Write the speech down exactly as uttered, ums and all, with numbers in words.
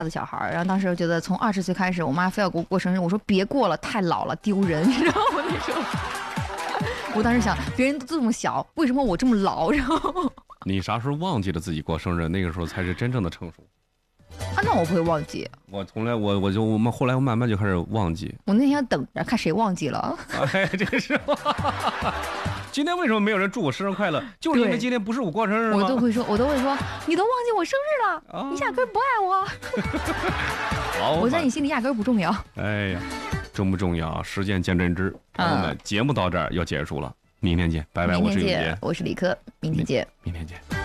的小孩，然后当时我觉得从二十岁开始，我妈非要给我过生日，我说别过了，太老了，丢人，你知道吗？那时候，我当时想，别人都这么小，为什么我这么老？然后你啥时候忘记了自己过生日？那个时候才是真正的成熟。 啊，那我不会忘记。 我从来我我就我们后来我慢慢就开始忘记。 我那天等着看谁忘记了。 哎，这个是。今天为什么没有人祝我生日快乐？就是因为今天不是我过生日吗？ 我都会说，我都会说，你都忘记我生日了，啊、你压根不爱我。 好， 我在你心里压根不重要。 哎呀，重不重要？实践见真知。朋友们，节目到这儿要结束了，明天见，拜拜。我是永杰， 我是李克，明天见， 明天见。